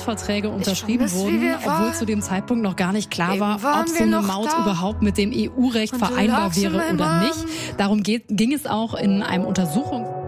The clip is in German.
Mietverträge unterschrieben wurden, obwohl zu dem Zeitpunkt noch gar nicht klar war, ob so eine Maut überhaupt mit dem EU-Recht vereinbar wäre oder nicht. Darum ging es auch in einem Untersuchung.